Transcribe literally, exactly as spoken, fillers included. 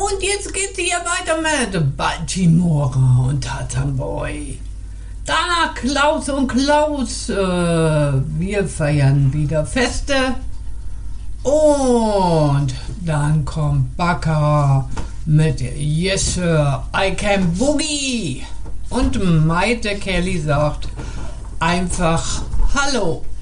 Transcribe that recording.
Und jetzt geht's hier weiter mit Baltimore und Tarzan Boy. Danach Klaus und Klaus. Äh, wir feiern wieder Feste. Und dann kommt Baka mit Yes Sir, I Can Boogie. Und Maite Kelly sagt einfach Hallo.